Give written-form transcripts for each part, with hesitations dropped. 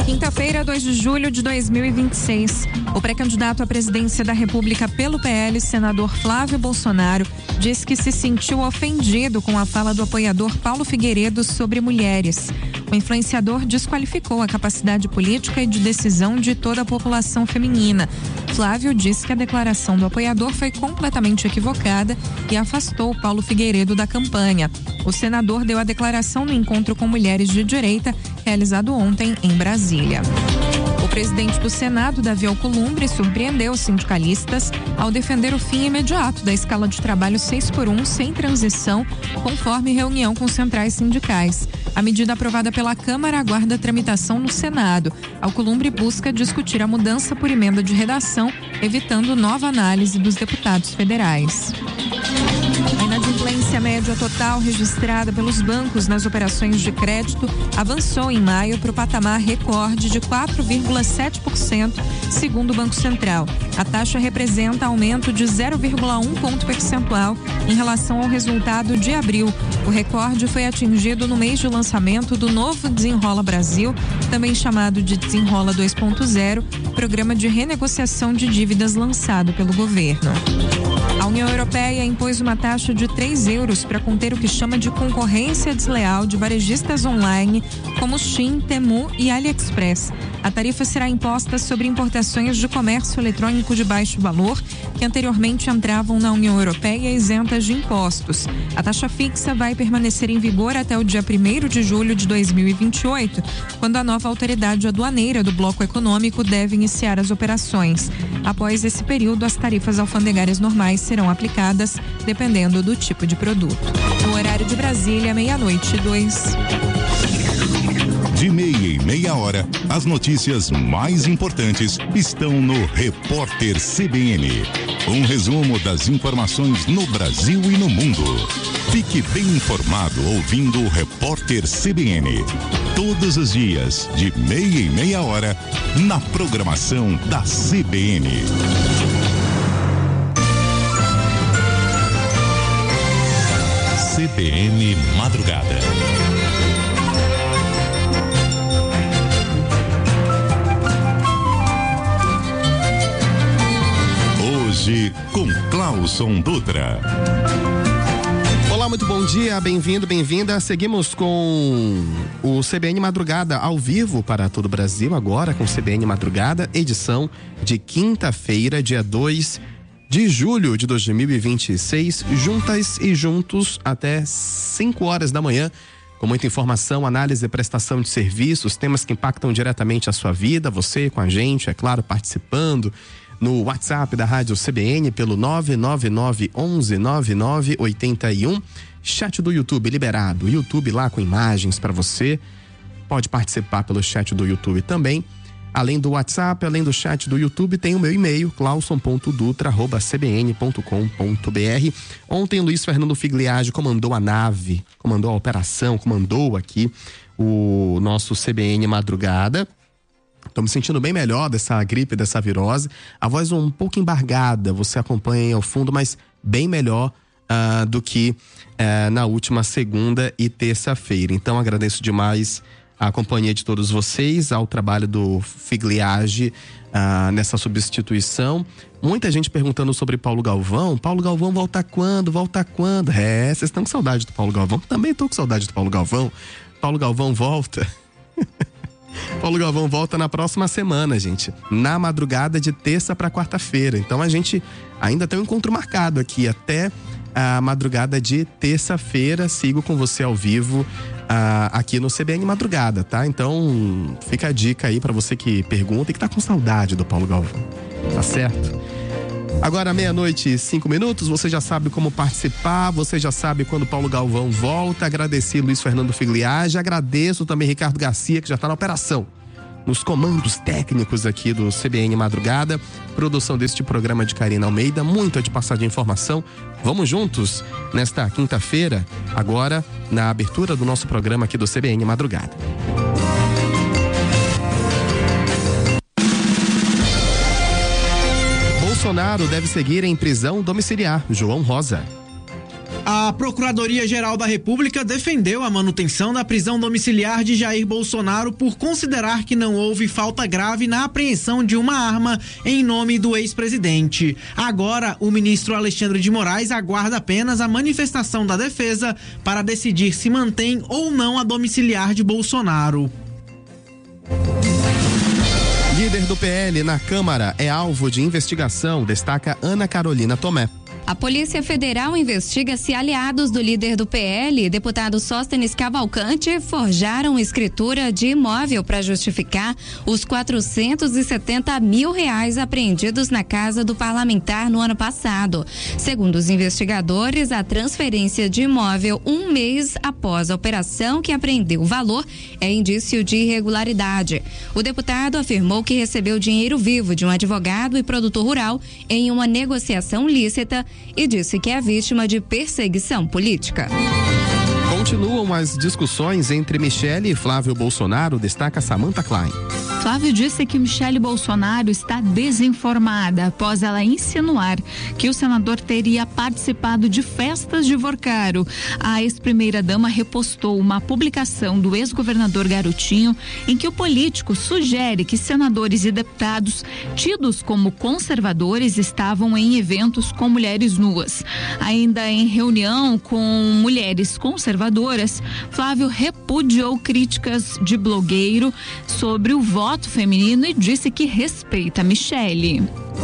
Quinta-feira, 2 de julho de 2026. O pré-candidato à presidência da República pelo PL, senador Flávio Bolsonaro, diz que se sentiu ofendido com a fala do apoiador Paulo Figueiredo sobre mulheres. O influenciador desqualificou a capacidade política e de decisão de toda a população feminina. Flávio disse que a declaração do apoiador foi completamente equivocada e afastou Paulo Figueiredo da campanha. O senador deu a declaração no encontro com mulheres de direita, realizado ontem em Brasília. O presidente do Senado, Davi Alcolumbre, surpreendeu os sindicalistas ao defender o fim imediato da escala de trabalho 6x1 sem transição, conforme reunião com centrais sindicais. A medida aprovada pela Câmara aguarda tramitação no Senado. Alcolumbre busca discutir a mudança por emenda de redação, evitando nova análise dos deputados federais. A inadimplência média total registrada pelos bancos nas operações de crédito avançou em maio para o patamar recorde de 4,7%, segundo o Banco Central. A taxa representa aumento de 0,1 ponto percentual em relação ao resultado de abril. O recorde foi atingido no mês de lançamento do novo Desenrola Brasil, também chamado de Desenrola 2.0, programa de renegociação de dívidas lançado pelo governo. A União Europeia impôs uma taxa de 3 euros para conter o que chama de concorrência desleal de varejistas online como Shein, Temu e AliExpress. A tarifa será imposta sobre importações de comércio eletrônico de baixo valor que anteriormente entravam na União Europeia isentas de impostos. A taxa fixa vai permanecer em vigor até o dia 1º de julho de 2028, quando a nova autoridade aduaneira do bloco econômico deve iniciar as operações. Após esse período, as tarifas alfandegárias normais serão aplicadas, dependendo do tipo de produto. No horário de Brasília, 12:02. De meia em meia hora, as notícias mais importantes estão no Repórter CBN. Um resumo das informações no Brasil e no mundo. Fique bem informado ouvindo o Repórter CBN. Todos os dias, de meia em meia hora, na programação da CBN. CBN Madrugada. Hoje com Clauson Dutra. Olá, muito bom dia, bem-vindo, bem-vinda. Seguimos com o CBN Madrugada ao vivo para todo o Brasil, agora com CBN Madrugada, edição de quinta-feira, dia 2 de julho de 2026, juntas e juntos até 5 horas da manhã, com muita informação, análise e prestação de serviços, temas que impactam diretamente a sua vida, você com a gente, é claro, participando no WhatsApp da Rádio CBN pelo 999119981, chat do YouTube liberado, YouTube lá com imagens para você, pode participar pelo chat do YouTube também. Além do WhatsApp, além do chat do YouTube, tem o meu e-mail, clauson.dutra@cbn.com.br. Ontem, Luiz Fernando Figliage comandou a nave, comandou a operação, comandou aqui o nosso CBN Madrugada. Estou me sentindo bem melhor dessa gripe, dessa virose. A voz um pouco embargada, você acompanha aí ao fundo, mas bem melhor do que na última segunda e terça-feira. Então, agradeço demais a companhia de todos vocês, ao trabalho do Figliage nessa substituição. Muita gente perguntando sobre Paulo Galvão. Paulo Galvão volta quando? Volta quando? Vocês estão com saudade do Paulo Galvão? Também estou com saudade do Paulo Galvão. Paulo Galvão volta. Paulo Galvão volta na próxima semana, gente. Na madrugada de terça para quarta-feira. Então a gente ainda tem um encontro marcado aqui até a madrugada de terça-feira. Sigo com você ao vivo aqui no CBN Madrugada, tá? Então fica a dica aí pra você que pergunta e que tá com saudade do Paulo Galvão, tá certo? Agora 12:05, você já sabe como participar, você já sabe quando Paulo Galvão volta. Agradeci Luiz Fernando Figliage, agradeço também Ricardo Garcia, que já tá na operação, nos comandos técnicos aqui do CBN Madrugada, produção deste programa de Karina Almeida, muito a de passar de informação. Vamos juntos nesta quinta-feira, agora na abertura do nosso programa aqui do CBN Madrugada. Bolsonaro deve seguir em prisão domiciliar, João Rosa. A Procuradoria-Geral da República defendeu a manutenção da prisão domiciliar de Jair Bolsonaro por considerar que não houve falta grave na apreensão de uma arma em nome do ex-presidente. Agora, o ministro Alexandre de Moraes aguarda apenas a manifestação da defesa para decidir se mantém ou não a domiciliar de Bolsonaro. Líder do PL na Câmara é alvo de investigação, destaca Ana Carolina Tomé. A Polícia Federal investiga se aliados do líder do PL, deputado Sóstenes Cavalcante, forjaram escritura de imóvel para justificar os R$470 mil apreendidos na casa do parlamentar no ano passado. Segundo os investigadores, a transferência de imóvel um mês após a operação que apreendeu o valor é indício de irregularidade. O deputado afirmou que recebeu dinheiro vivo de um advogado e produtor rural em uma negociação lícita e disse que é vítima de perseguição política. Continuam as discussões entre Michele e Flávio Bolsonaro, destaca Samantha Klein. Flávio disse que Michele Bolsonaro está desinformada após ela insinuar que o senador teria participado de festas de Vorcaro. A ex-primeira-dama repostou uma publicação do ex-governador Garotinho em que o político sugere que senadores e deputados tidos como conservadores estavam em eventos com mulheres nuas. Ainda em reunião com mulheres conservadoras, Flávio repudiou críticas de blogueiro sobre o voto feminino e disse que respeita Michele.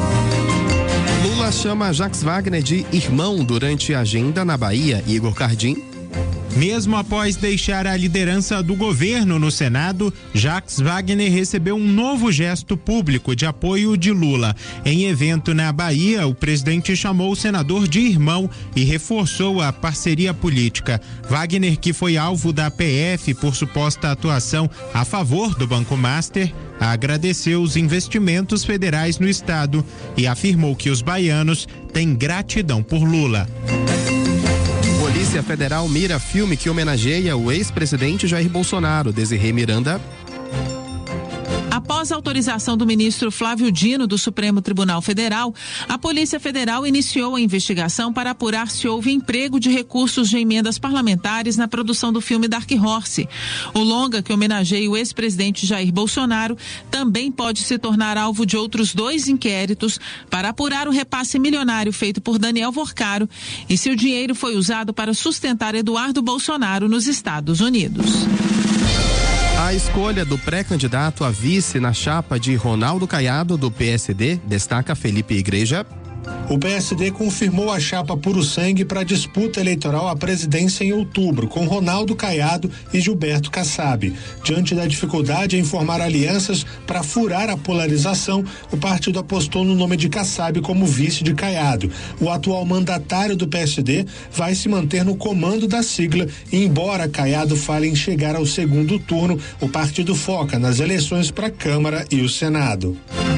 Lula chama Jacques Wagner de irmão durante a agenda na Bahia. Igor Cardim. Mesmo após deixar a liderança do governo no Senado, Jacques Wagner recebeu um novo gesto público de apoio de Lula. Em evento na Bahia, o presidente chamou o senador de irmão e reforçou a parceria política. Wagner, que foi alvo da PF por suposta atuação a favor do Banco Master, agradeceu os investimentos federais no estado e afirmou que os baianos têm gratidão por Lula. Polícia Federal mira filme que homenageia o ex-presidente Jair Bolsonaro. Desirê Miranda. Após a autorização do ministro Flávio Dino do Supremo Tribunal Federal, a Polícia Federal iniciou a investigação para apurar se houve emprego de recursos de emendas parlamentares na produção do filme Dark Horse. O longa, que homenageia o ex-presidente Jair Bolsonaro, também pode se tornar alvo de outros 2 inquéritos para apurar o repasse milionário feito por Daniel Vorcaro e se o dinheiro foi usado para sustentar Eduardo Bolsonaro nos Estados Unidos. A escolha do pré-candidato a vice na chapa de Ronaldo Caiado, do PSD, destaca Felipe Igreja. O PSD confirmou a chapa Puro Sangue para a disputa eleitoral à presidência em outubro, com Ronaldo Caiado e Gilberto Kassab. Diante da dificuldade em formar alianças para furar a polarização, o partido apostou no nome de Kassab como vice de Caiado. O atual mandatário do PSD vai se manter no comando da sigla e, embora Caiado fale em chegar ao segundo turno, o partido foca nas eleições para a Câmara e o Senado.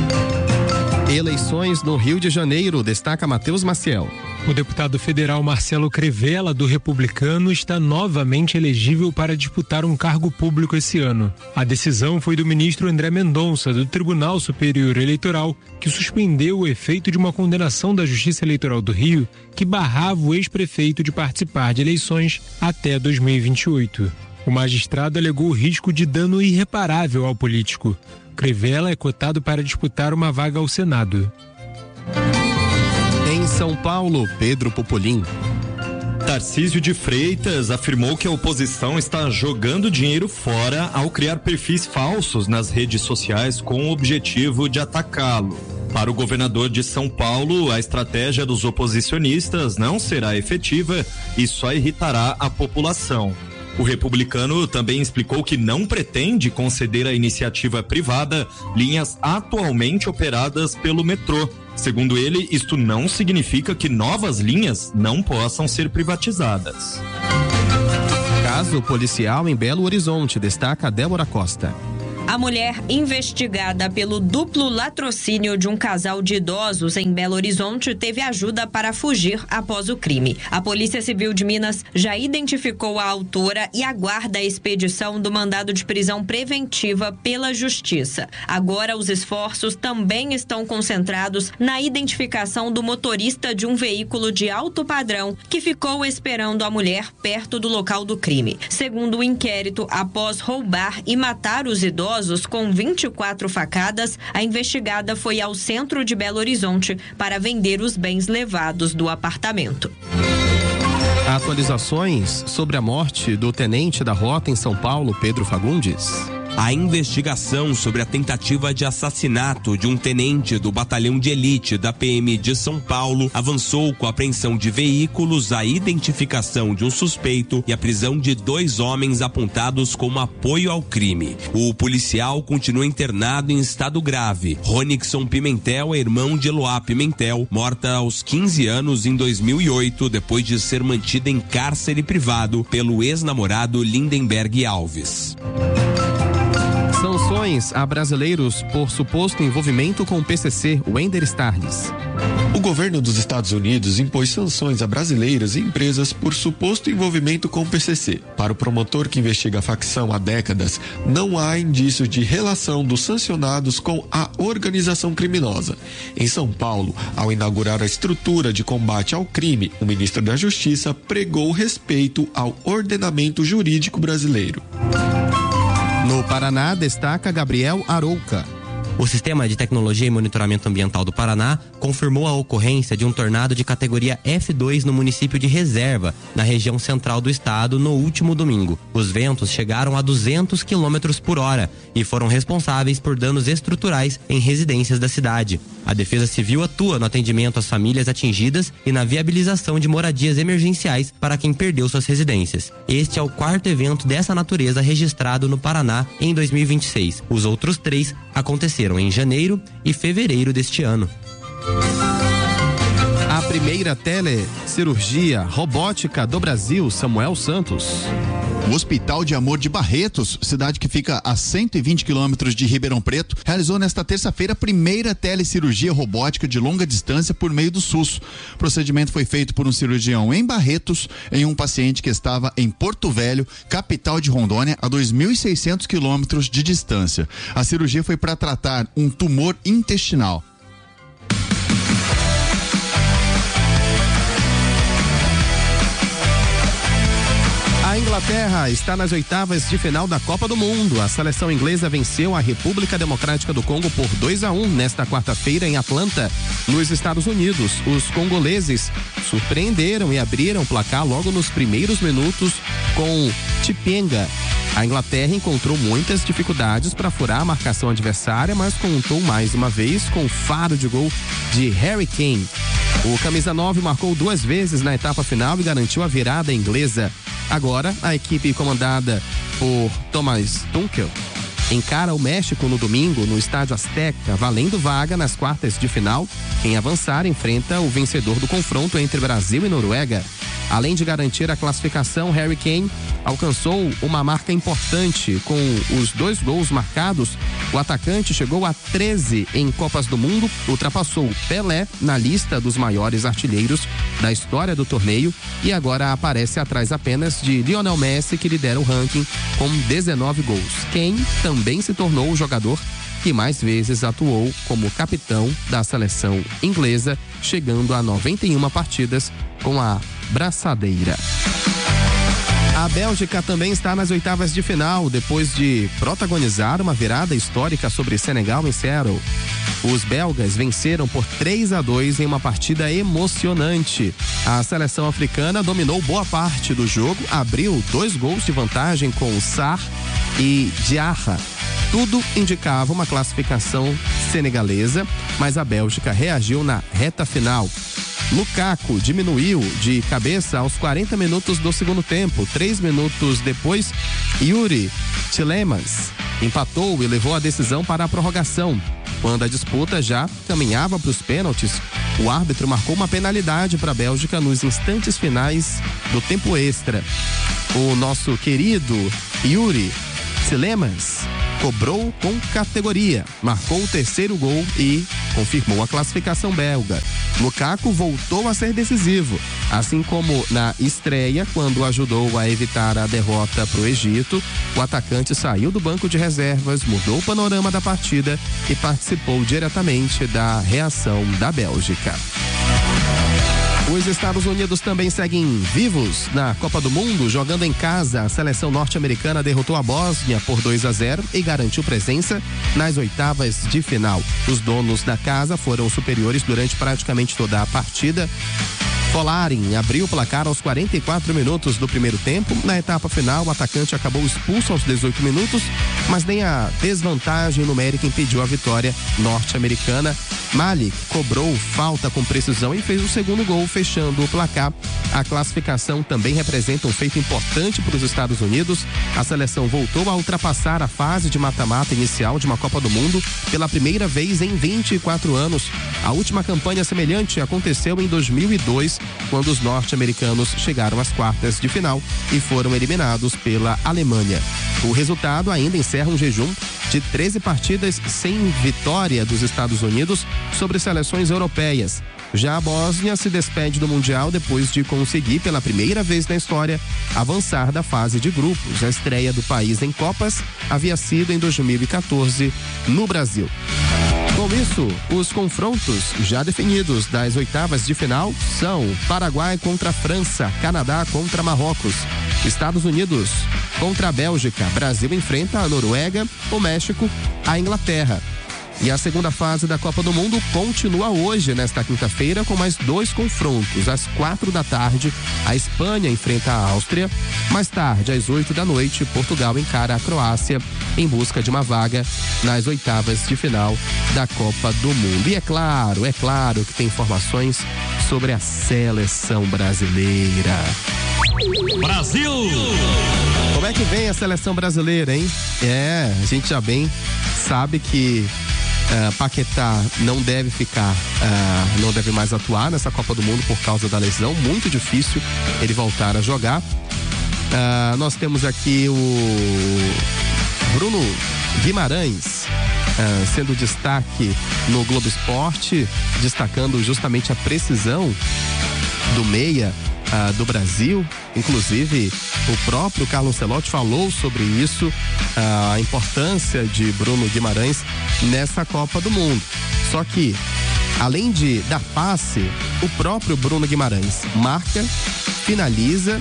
Eleições no Rio de Janeiro, destaca Matheus Maciel. O deputado federal Marcelo Crivella, do Republicano, está novamente elegível para disputar um cargo público esse ano. A decisão foi do ministro André Mendonça, do Tribunal Superior Eleitoral, que suspendeu o efeito de uma condenação da Justiça Eleitoral do Rio que barrava o ex-prefeito de participar de eleições até 2028. O magistrado alegou o risco de dano irreparável ao político. Crivella é cotado para disputar uma vaga ao Senado. Em São Paulo, Pedro Popolin. Tarcísio de Freitas afirmou que a oposição está jogando dinheiro fora ao criar perfis falsos nas redes sociais com o objetivo de atacá-lo. Para o governador de São Paulo, a estratégia dos oposicionistas não será efetiva e só irritará a população. O republicano também explicou que não pretende conceder à iniciativa privada linhas atualmente operadas pelo metrô. Segundo ele, isto não significa que novas linhas não possam ser privatizadas. Caso policial em Belo Horizonte, destaca Débora Costa. A mulher investigada pelo duplo latrocínio de um casal de idosos em Belo Horizonte teve ajuda para fugir após o crime. A Polícia Civil de Minas já identificou a autora e aguarda a expedição do mandado de prisão preventiva pela Justiça. Agora, os esforços também estão concentrados na identificação do motorista de um veículo de alto padrão que ficou esperando a mulher perto do local do crime. Segundo o inquérito, após roubar e matar os idosos com 24 facadas, a investigada foi ao centro de Belo Horizonte para vender os bens levados do apartamento. Atualizações sobre a morte do tenente da rota em São Paulo, Pedro Fagundes. A investigação sobre a tentativa de assassinato de um tenente do batalhão de elite da PM de São Paulo avançou com a apreensão de veículos, a identificação de um suspeito e a prisão de 2 homens apontados como apoio ao crime. O policial continua internado em estado grave. Ronixon Pimentel é irmão de Eloá Pimentel, morta aos 15 anos em 2008, depois de ser mantida em cárcere privado pelo ex-namorado Lindenberg Alves. Sanções a brasileiros por suposto envolvimento com o PCC, Wender Starnes. O governo dos Estados Unidos impôs sanções a brasileiras e empresas por suposto envolvimento com o PCC. Para o promotor que investiga a facção há décadas, não há indícios de relação dos sancionados com a organização criminosa. Em São Paulo, ao inaugurar a estrutura de combate ao crime, o ministro da Justiça pregou respeito ao ordenamento jurídico brasileiro. No Paraná, destaca Gabriel Arouca. O Sistema de Tecnologia e Monitoramento Ambiental do Paraná confirmou a ocorrência de um tornado de categoria F2 no município de Reserva, na região central do estado, no último domingo. Os ventos chegaram a 200 km por hora e foram responsáveis por danos estruturais em residências da cidade. A Defesa Civil atua no atendimento às famílias atingidas e na viabilização de moradias emergenciais para quem perdeu suas residências. Este é o 4º evento dessa natureza registrado no Paraná em 2026. Os outros 3 aconteceram em janeiro e fevereiro deste ano. A primeira telecirurgia robótica do Brasil, Samuel Santos. O Hospital de Amor de Barretos, cidade que fica a 120 quilômetros de Ribeirão Preto, realizou nesta terça-feira a primeira telecirurgia robótica de longa distância por meio do SUS. O procedimento foi feito por um cirurgião em Barretos, em um paciente que estava em Porto Velho, capital de Rondônia, a 2.600 quilômetros de distância. A cirurgia foi para tratar um tumor intestinal. A Inglaterra está nas oitavas de final da Copa do Mundo. A seleção inglesa venceu a República Democrática do Congo por 2-1 nesta quarta-feira em Atlanta, nos Estados Unidos. Os congoleses surpreenderam e abriram o placar logo nos primeiros minutos com Tipenga. A Inglaterra encontrou muitas dificuldades para furar a marcação adversária, mas contou mais uma vez com o faro de gol de Harry Kane. O camisa 9 marcou 2 vezes na etapa final e garantiu a virada inglesa. Agora, a equipe comandada por Thomas Tuchel encara o México no domingo no Estádio Azteca, valendo vaga nas quartas de final. Quem avançar enfrenta o vencedor do confronto entre Brasil e Noruega. Além de garantir a classificação, Harry Kane alcançou uma marca importante. Com os 2 gols marcados, o atacante chegou a 13 em Copas do Mundo, ultrapassou Pelé na lista dos maiores artilheiros da história do torneio e agora aparece atrás apenas de Lionel Messi, que lidera o ranking com 19 gols. Kane também se tornou o jogador que mais vezes atuou como capitão da seleção inglesa, chegando a 91 partidas com a braçadeira. A Bélgica também está nas oitavas de final, depois de protagonizar uma virada histórica sobre Senegal em Seattle. Os belgas venceram por 3-2 em uma partida emocionante. A seleção africana dominou boa parte do jogo, abriu 2 gols de vantagem com Sarr e Diarra. Tudo indicava uma classificação senegalesa, mas a Bélgica reagiu na reta final. Lukaku diminuiu de cabeça aos 40 minutos do segundo tempo. 3 minutos depois, Yuri Tielemans empatou e levou a decisão para a prorrogação. Quando a disputa já caminhava para os pênaltis, o árbitro marcou uma penalidade para a Bélgica nos instantes finais do tempo extra. O nosso querido Yuri Tielemans cobrou com categoria, marcou o terceiro gol e confirmou a classificação belga. Lukaku voltou a ser decisivo, assim como na estreia, quando ajudou a evitar a derrota para o Egito. O atacante saiu do banco de reservas, mudou o panorama da partida e participou diretamente da reação da Bélgica. Os Estados Unidos também seguem vivos na Copa do Mundo. Jogando em casa, a seleção norte-americana derrotou a Bósnia por 2-0 e garantiu presença nas oitavas de final. Os donos da casa foram superiores durante praticamente toda a partida. Polarin abriu o placar aos 44 minutos do primeiro tempo. Na etapa final, o atacante acabou expulso aos 18 minutos, mas nem a desvantagem numérica impediu a vitória norte-americana. Malik cobrou falta com precisão e fez o segundo gol, fechando o placar. A classificação também representa um feito importante para os Estados Unidos. A seleção voltou a ultrapassar a fase de mata-mata inicial de uma Copa do Mundo pela primeira vez em 24 anos. A última campanha semelhante aconteceu em 2002, quando os norte-americanos chegaram às quartas de final e foram eliminados pela Alemanha. O resultado ainda encerra um jejum de 13 partidas sem vitória dos Estados Unidos sobre seleções europeias. Já a Bósnia se despede do Mundial depois de conseguir, pela primeira vez na história, avançar da fase de grupos. A estreia do país em Copas havia sido em 2014 no Brasil. Com isso, os confrontos já definidos das oitavas de final são Paraguai contra a França, Canadá contra Marrocos, Estados Unidos contra a Bélgica, Brasil enfrenta a Noruega, o México, a Inglaterra. E a segunda fase da Copa do Mundo continua hoje, nesta quinta-feira, com mais 2 confrontos. Às 4 da tarde, a Espanha enfrenta a Áustria. Mais tarde, às 8 da noite, Portugal encara a Croácia em busca de uma vaga nas oitavas de final da Copa do Mundo. E é claro que tem informações sobre a seleção brasileira. Brasil! Como é que vem a seleção brasileira, hein? A gente já bem sabe que Paquetá não deve não deve mais atuar nessa Copa do Mundo por causa da lesão. Muito difícil ele voltar a jogar. Nós temos aqui o Bruno Guimarães sendo destaque no Globo Esporte, destacando justamente a precisão do meia do Brasil. Inclusive, o próprio Carlo Ancelotti falou sobre isso, a importância de Bruno Guimarães nessa Copa do Mundo. Só que, além de dar passe, o próprio Bruno Guimarães marca, finaliza,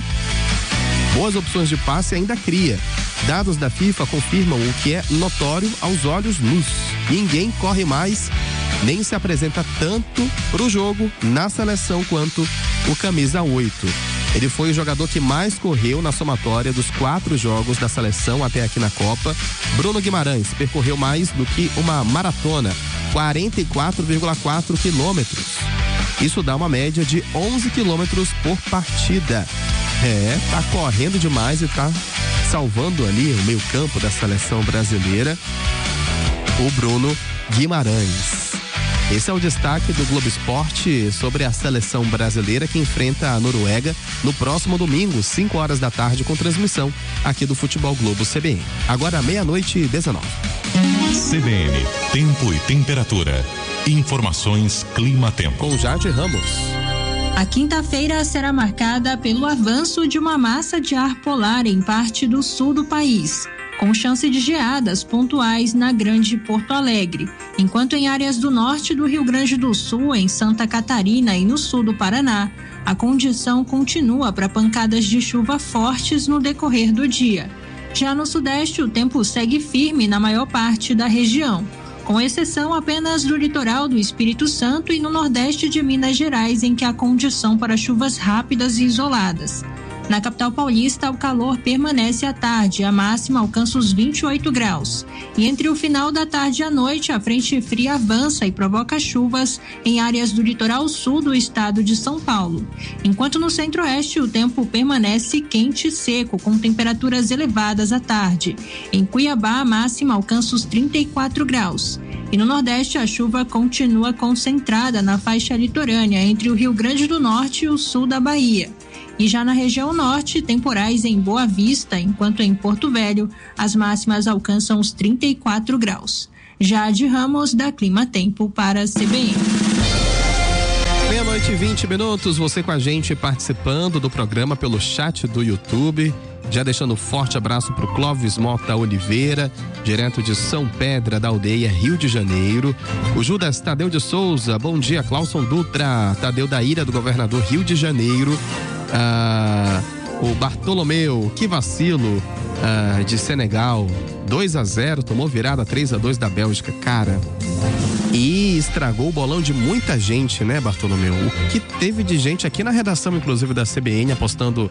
boas opções de passe e ainda cria. Dados da FIFA confirmam o que é notório aos olhos nus. Ninguém corre mais, nem se apresenta tanto pro jogo na seleção quanto o camisa 8. Ele foi o jogador que mais correu na somatória dos 4 jogos da seleção até aqui na Copa. Bruno Guimarães percorreu mais do que uma maratona, 44,4 quilômetros. Isso dá uma média de 11 quilômetros por partida. Tá correndo demais e tá salvando ali o meio-campo da seleção brasileira, o Bruno Guimarães. Esse é o destaque do Globo Esporte sobre a seleção brasileira que enfrenta a Noruega no próximo domingo, 5 horas da tarde, com transmissão aqui do Futebol Globo CBN. Agora, 12:19. CBN, tempo e temperatura. Informações Climatempo. Com Jade Ramos. A quinta-feira será marcada pelo avanço de uma massa de ar polar em parte do sul do país, com chance de geadas pontuais na Grande Porto Alegre, enquanto em áreas do norte do Rio Grande do Sul, em Santa Catarina e no sul do Paraná, a condição continua para pancadas de chuva fortes no decorrer do dia. Já no sudeste, o tempo segue firme na maior parte da região, com exceção apenas do litoral do Espírito Santo e no nordeste de Minas Gerais, em que há condição para chuvas rápidas e isoladas. Na capital paulista, o calor permanece à tarde, a máxima alcança os 28 graus. E entre o final da tarde e a noite, a frente fria avança e provoca chuvas em áreas do litoral sul do estado de São Paulo. Enquanto no centro-oeste, o tempo permanece quente e seco, com temperaturas elevadas à tarde. Em Cuiabá, a máxima alcança os 34 graus. E no Nordeste, a chuva continua concentrada na faixa litorânea entre o Rio Grande do Norte e o sul da Bahia. E já na região norte, temporais em Boa Vista, enquanto em Porto Velho, as máximas alcançam os 34 graus. Jade Ramos, da Clima Tempo, para a CBN. 12:20, você com a gente participando do programa pelo chat do YouTube. Já deixando um forte abraço pro Clóvis Mota Oliveira, direto de São Pedro da Aldeia, Rio de Janeiro. O Judas Tadeu de Souza, bom dia. Clauson Dutra, Tadeu da Ilha do Governador, Rio de Janeiro. O Bartolomeu, que vacilo, de Senegal, 2-0, tomou virada 3-2 da Bélgica, cara. E estragou o bolão de muita gente, né, Bartolomeu? O que teve de gente aqui na redação, inclusive da CBN, apostando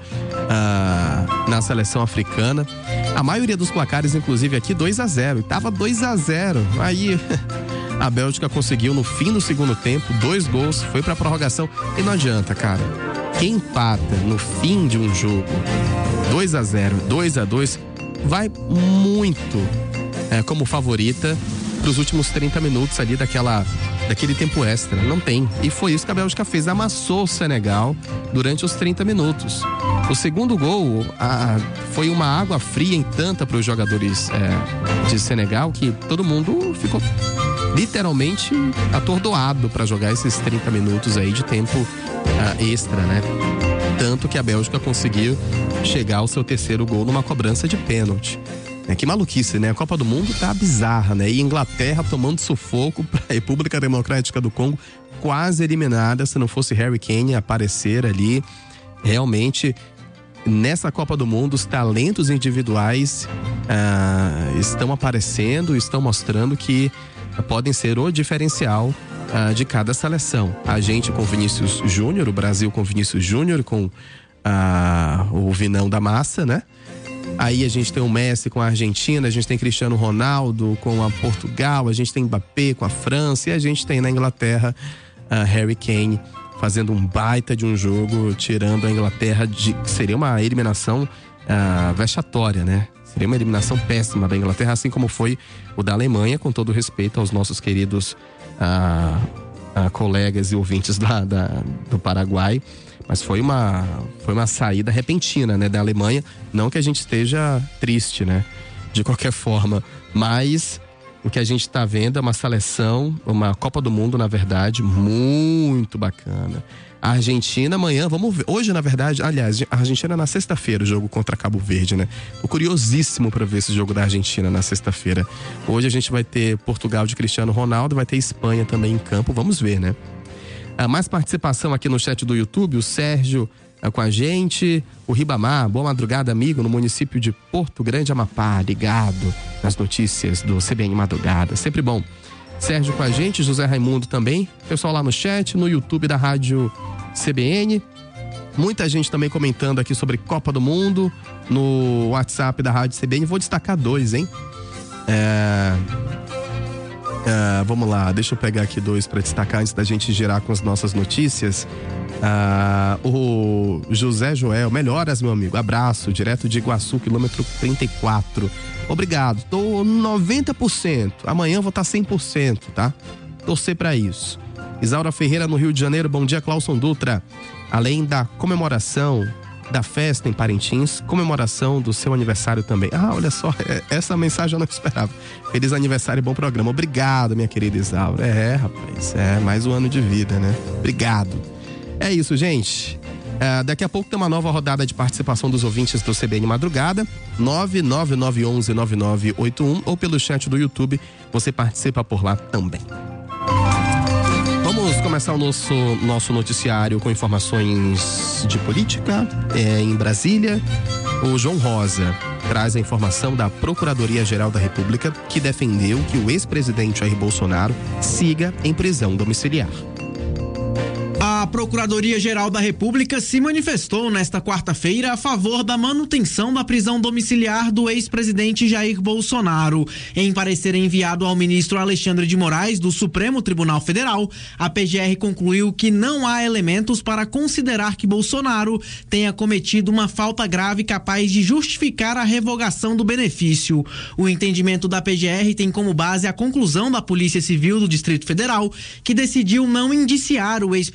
na seleção africana. A maioria dos placares, inclusive aqui, 2-0. E tava 2-0. Aí a Bélgica conseguiu no fim do segundo tempo 2 gols, foi pra prorrogação. E não adianta, cara. Quem empata no fim de um jogo 2-0, 2-2, vai muito como favorita pros últimos 30 minutos ali daquele tempo extra. Não tem. E foi isso que a Bélgica fez, amassou o Senegal durante os 30 minutos. O segundo gol foi uma água fria em tanta para os jogadores de Senegal, que todo mundo ficou literalmente atordoado para jogar esses 30 minutos aí de tempo extra, né? Tanto que a Bélgica conseguiu chegar ao seu terceiro gol numa cobrança de pênalti. Que maluquice, né? A Copa do Mundo tá bizarra, né? E Inglaterra tomando sufoco pra República Democrática do Congo, quase eliminada, se não fosse Harry Kane aparecer ali. Realmente, nessa Copa do Mundo, os talentos individuais estão aparecendo, estão mostrando que podem ser o diferencial de cada seleção. A gente com Vinícius Júnior, o Brasil com Vinícius Júnior, com o Vinão da Massa, né? Aí a gente tem o Messi com a Argentina, a gente tem Cristiano Ronaldo com a Portugal, a gente tem Mbappé com a França e a gente tem na Inglaterra Harry Kane fazendo um baita de um jogo, tirando a Inglaterra que seria uma eliminação vexatória, né? Seria uma eliminação péssima da Inglaterra, assim como foi o da Alemanha, com todo respeito aos nossos queridos colegas e ouvintes do Paraguai. Mas foi uma saída repentina, né, da Alemanha. Não que a gente esteja triste, né, de qualquer forma. Mas o que a gente está vendo é uma seleção, uma Copa do Mundo, na verdade, muito bacana. A Argentina amanhã, vamos ver. Hoje, na verdade, aliás, a Argentina na sexta-feira, o jogo contra Cabo Verde, né? Tô curiosíssimo para ver esse jogo da Argentina na sexta-feira. Hoje a gente vai ter Portugal de Cristiano Ronaldo, vai ter Espanha também em campo, vamos ver, né? Mais participação aqui no chat do YouTube, o Sérgio com a gente, o Ribamar, boa madrugada, amigo, no município de Porto Grande, Amapá, ligado nas notícias do CBN Madrugada, sempre bom. Sérgio com a gente, José Raimundo também, pessoal lá no chat, no YouTube da Rádio CBN, muita gente também comentando aqui sobre Copa do Mundo, no WhatsApp da Rádio CBN, vou destacar 2, hein? Vamos lá, deixa eu pegar aqui 2 para destacar antes da gente girar com as nossas notícias. O José Joel, melhoras, meu amigo, abraço, direto de Iguaçu, quilômetro 34. Obrigado, tô 90%, amanhã vou estar 100%, tá? Torcer para isso. Isaura Ferreira, no Rio de Janeiro, bom dia, Clauson Dutra. Além da comemoração da festa em Parintins, comemoração do seu aniversário também. Olha só, essa mensagem eu não esperava. Feliz aniversário e bom programa. Obrigado, minha querida Isaura. Rapaz, mais um ano de vida, né? Obrigado. É isso, gente. Daqui a pouco tem uma nova rodada de participação dos ouvintes do CBN Madrugada, 99911-9981, ou pelo chat do YouTube, você participa por lá também. Vamos começar o nosso noticiário com informações de política. Em Brasília, o João Rosa traz a informação da Procuradoria-Geral da República, que defendeu que o ex-presidente Jair Bolsonaro siga em prisão domiciliar. A Procuradoria-Geral da República se manifestou nesta quarta-feira a favor da manutenção da prisão domiciliar do ex-presidente Jair Bolsonaro. Em parecer enviado ao ministro Alexandre de Moraes, do Supremo Tribunal Federal, a PGR concluiu que não há elementos para considerar que Bolsonaro tenha cometido uma falta grave capaz de justificar a revogação do benefício. O entendimento da PGR tem como base a conclusão da Polícia Civil do Distrito Federal, que decidiu não indiciar o ex-presidente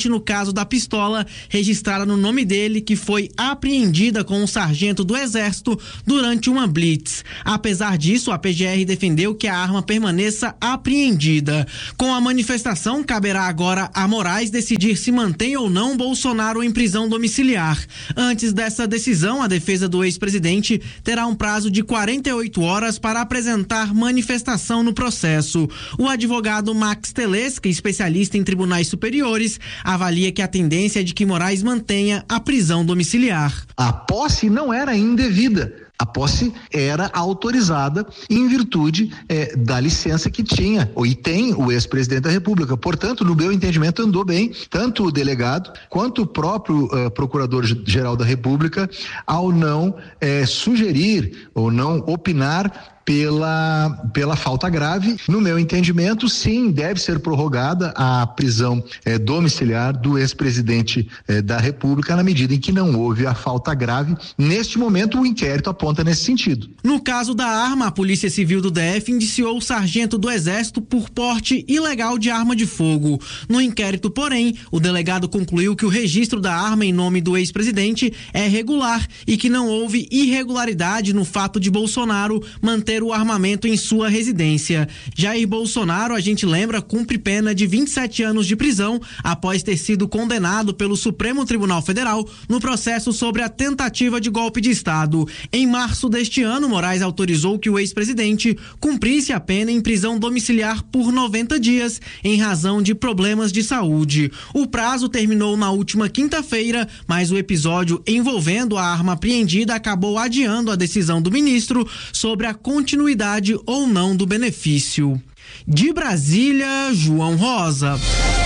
somente no caso da pistola registrada no nome dele, que foi apreendida com um sargento do Exército durante uma blitz. Apesar disso, a PGR defendeu que a arma permaneça apreendida. Com a manifestação, caberá agora a Moraes decidir se mantém ou não Bolsonaro em prisão domiciliar. Antes dessa decisão, a defesa do ex-presidente terá um prazo de 48 horas para apresentar manifestação no processo. O advogado Max Telesca, especialista em tribunais superiores, avalia que a tendência é de que Moraes mantenha a prisão domiciliar. A posse não era indevida. A posse era autorizada em virtude da licença que tinha e tem o ex-presidente da República. Portanto, no meu entendimento, andou bem tanto o delegado quanto o próprio procurador-geral da República ao não sugerir ou não opinar pela falta grave. No meu entendimento, sim, deve ser prorrogada a prisão domiciliar do ex-presidente da República na medida em que não houve a falta grave. Neste momento, o inquérito aponta nesse sentido. No caso da arma, a Polícia Civil do DF indiciou o sargento do Exército por porte ilegal de arma de fogo. No inquérito, porém, o delegado concluiu que o registro da arma em nome do ex-presidente é regular e que não houve irregularidade no fato de Bolsonaro manter o armamento em sua residência. Jair Bolsonaro, a gente lembra, cumpre pena de 27 anos de prisão após ter sido condenado pelo Supremo Tribunal Federal no processo sobre a tentativa de golpe de Estado. Em março deste ano, Moraes autorizou que o ex-presidente cumprisse a pena em prisão domiciliar por 90 dias em razão de problemas de saúde. O prazo terminou na última quinta-feira, mas o episódio envolvendo a arma apreendida acabou adiando a decisão do ministro sobre a continuidade ou não do benefício. De Brasília, João Rosa.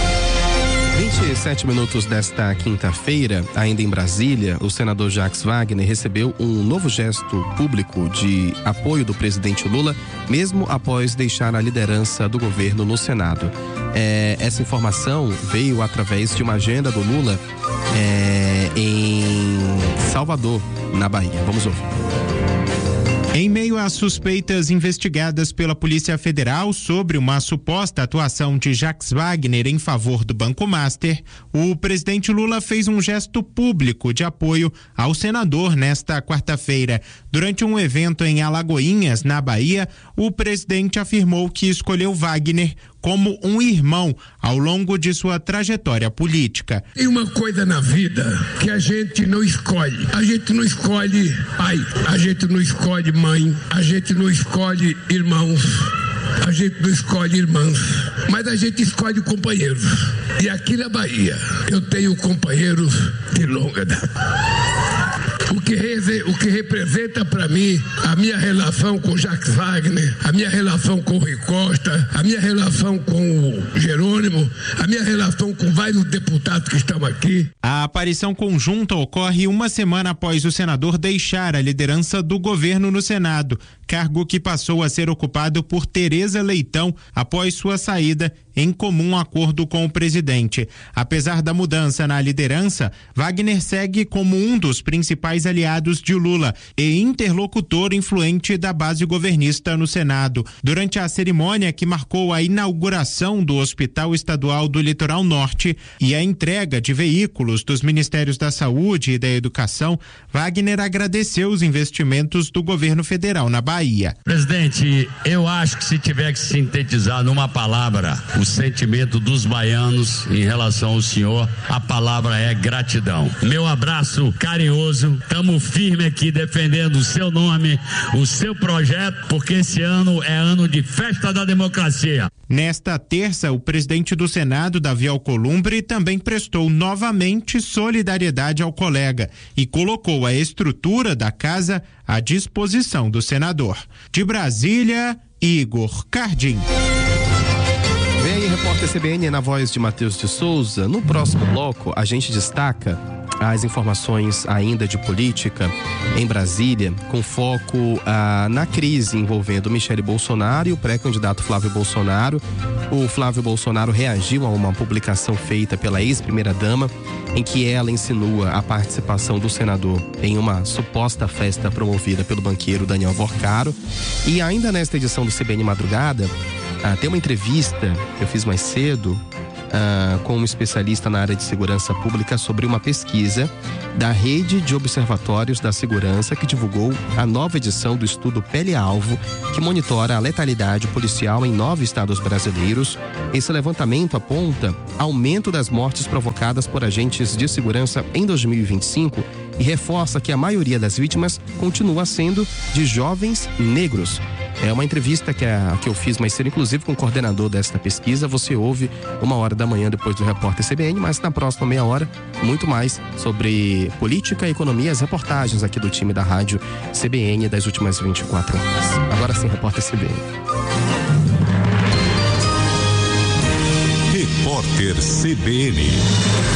27 minutos desta quinta-feira, ainda em Brasília, o senador Jacques Wagner recebeu um novo gesto público de apoio do presidente Lula, mesmo após deixar a liderança do governo no Senado. Essa informação veio através de uma agenda do Lula em Salvador, na Bahia. Vamos ouvir. Em meio às suspeitas investigadas pela Polícia Federal sobre uma suposta atuação de Jacques Wagner em favor do Banco Master, o presidente Lula fez um gesto público de apoio ao senador nesta quarta-feira. Durante um evento em Alagoinhas, na Bahia, o presidente afirmou que escolheu Wagner como um irmão ao longo de sua trajetória política. Tem uma coisa na vida que a gente não escolhe. A gente não escolhe pai, a gente não escolhe mãe, a gente não escolhe irmãos, a gente não escolhe irmãs, mas a gente escolhe companheiros. E aqui na Bahia eu tenho companheiros de longa data. O que representa para mim a minha relação com Jacques Wagner, a minha relação com o Rui Costa, a minha relação com o Jerônimo, a minha relação com vários deputados que estão aqui. A aparição conjunta ocorre uma semana após o senador deixar a liderança do governo no Senado, cargo que passou a ser ocupado por Tereza Leitão após sua saída em comum acordo com o presidente. Apesar da mudança na liderança, Wagner segue como um dos principais aliados de Lula e interlocutor influente da base governista no Senado. Durante a cerimônia que marcou a inauguração do Hospital Estadual do Litoral Norte e a entrega de veículos dos Ministérios da Saúde e da Educação, Wagner agradeceu os investimentos do governo federal na Bahia. Presidente, eu acho que se tiver que sintetizar numa palavra o sentimento dos baianos em relação ao senhor, a palavra é gratidão. Meu abraço carinhoso, estamos firmes aqui defendendo o seu nome, o seu projeto, porque esse ano é ano de festa da democracia. Nesta terça, o presidente do Senado, Davi Alcolumbre, também prestou novamente solidariedade ao colega e colocou a estrutura da casa à disposição do senador. De Brasília, Igor Cardim. Vem aí, repórter CBN, na voz de Matheus de Souza. No próximo bloco, a gente destaca as informações ainda de política em Brasília, com foco na crise envolvendo Michele Bolsonaro e o pré-candidato Flávio Bolsonaro. O Flávio Bolsonaro reagiu a uma publicação feita pela ex-primeira-dama, em que ela insinua a participação do senador em uma suposta festa promovida pelo banqueiro Daniel Vorcaro. E ainda nesta edição do CBN Madrugada, tem uma entrevista que eu fiz mais cedo com um especialista na área de segurança pública sobre uma pesquisa da Rede de Observatórios da Segurança, que divulgou a nova edição do estudo Pele-Alvo, que monitora a letalidade policial em 9 estados brasileiros. Esse levantamento aponta aumento das mortes provocadas por agentes de segurança em 2025 e reforça que a maioria das vítimas continua sendo de jovens negros. É uma entrevista que eu fiz mais cedo, inclusive com o coordenador desta pesquisa. Você ouve 1h depois do Repórter CBN, mas na próxima meia hora, muito mais sobre política, economia, as reportagens aqui do time da rádio CBN das últimas 24 horas. Agora sim, Repórter CBN. Repórter CBN.